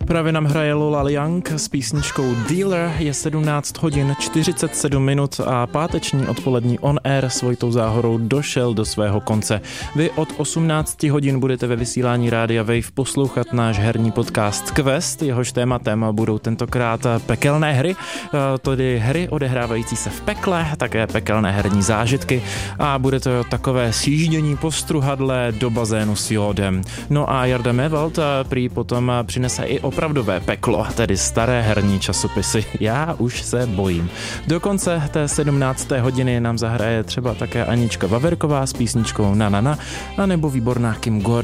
Právě nám hraje Lola Young s písničkou Dealer. Je 17 hodin 47 minut a páteční odpolední On Air s Vojtou Záhorou došel do svého konce. Vy od 18 hodin budete ve vysílání Rádia Wave poslouchat náš herní podcast Quest. Jehož tématem budou tentokrát pekelné hry, tedy hry odehrávající se v pekle, také pekelné herní zážitky a bude to takové sjíždění po struhadle do bazénu s jódem. No a Jarda Mévald prý potom přinese i opravdové peklo, tedy staré herní časopisy. Já už se bojím. Do konce té 17. hodiny nám zahraje třeba také Anička Vaverková s písničkou Na, a nebo výborná Kim Gordon